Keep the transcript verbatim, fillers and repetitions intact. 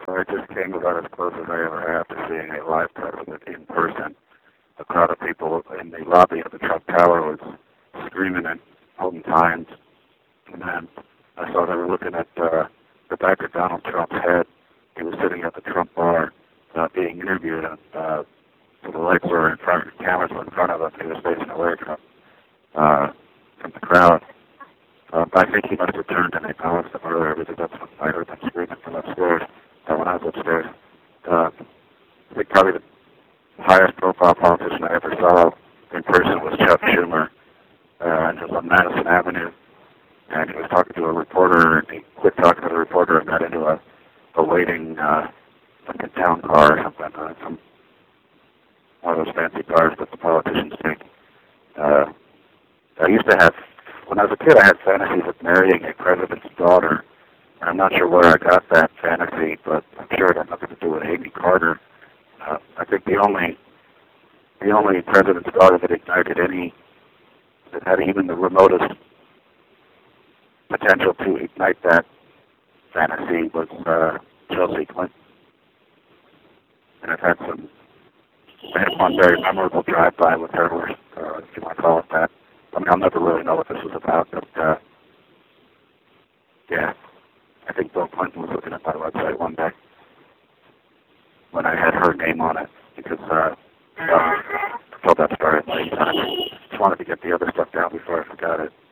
I just came about as close as I ever have to seeing a live president in person. A crowd of people in the lobby of the Trump Tower was screaming and holding signs. And then I saw they were looking at uh, the back of Donald Trump's head. He was sitting at the Trump bar uh, being interviewed. And, uh, so the lights were in front, the cameras were in front of him. He was facing away from, uh, from the crowd. Uh, I think he must have turned and acknowledged them earlier because that's when I heard them screaming from upstairs. Uh, when I was upstairs, uh, I think probably the highest profile politician I ever saw in person was Chuck Schumer. Uh, and he was on Madison Avenue, and he was talking to a reporter, and he quit talking to the reporter and got into a, a waiting, uh, like a town car or something, uh, some one of those fancy cars that the politicians take. Uh, I used to have, when I was a kid, I had fantasies of marrying a president's daughter. And I'm not sure where I got that fantasy, but I'm sure it had nothing to do with Amy Carter. Uh, I think the only, the only president's daughter that ignited any, that had even the remotest potential to ignite that fantasy was uh, Chelsea Clinton. And I've had some, I had one very memorable drive-by with her, or, uh, if you want to call it that. I mean, I'll never really know what this was about, but uh, yeah, I think Bill Clinton was looking at my website one day when I had her name on it, because uh, uh, I told that story a million times. Just wanted to get the other stuff down before I forgot it.